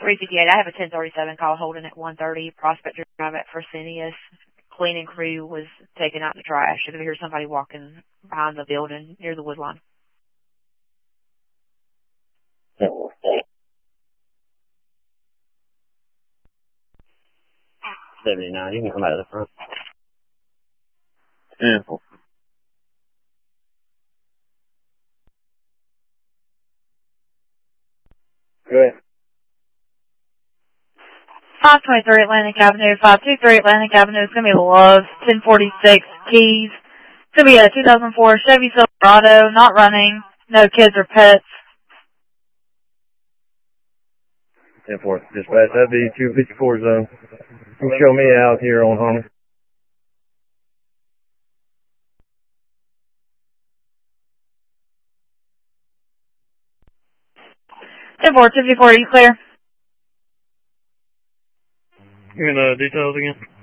358. I have a 1037 call holding at 130. Prospector Drive at Fresenius. Cleaning crew was taking out the trash. Should have heard somebody walking behind the building near the wood line. 79. You can come out of the front. Ample. Go ahead. 523 Atlantic Avenue, 523 Atlantic Avenue. It's going to be Love's, 1046 Keys. It's going to be a 2004 Chevy Silverado, not running, no kids or pets. 10-4. Dispatch, that'd be 254 zone. You can show me out here on Harmon. 10-4, 254, are you clear? Give me the details again.